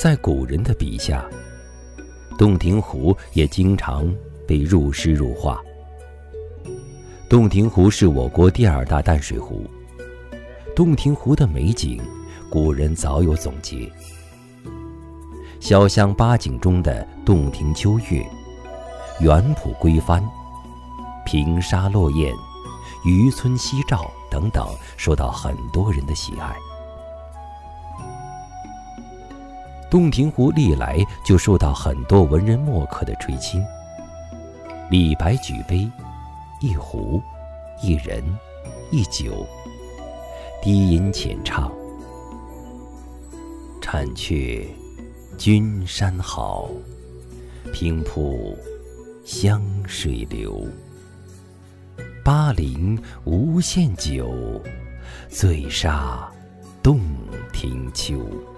在古人的笔下，洞庭湖也经常被入诗入画。洞庭湖是我国第2大淡水湖，洞庭湖的美景，古人早有总结。潇湘八景中的洞庭秋月、园圃归帆、平沙落雁、渔村夕照等等，受到很多人的喜爱。洞庭湖历来就受到很多文人墨客的垂青。李白举杯，一壶，一人，一酒，低吟浅唱：婵却君山好，平铺湘水流。巴陵无限酒，醉杀洞庭秋。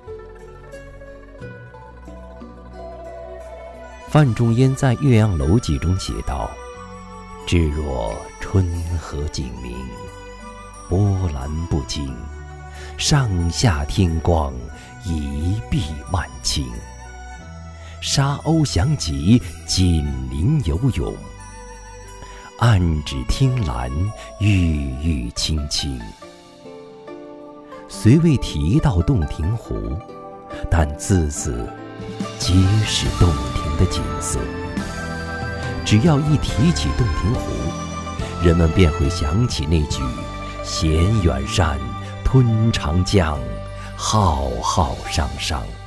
范仲淹在《岳阳楼记》中写道：至若春和景明，波澜不惊，上下天光，一碧万顷。沙鸥翔集，锦鳞游泳，岸芷汀兰，郁郁青青。虽未提到洞庭湖，但字字皆是洞庭的景色。只要一提起洞庭湖，人们便会想起那句衔远山，吞长江，浩浩汤汤。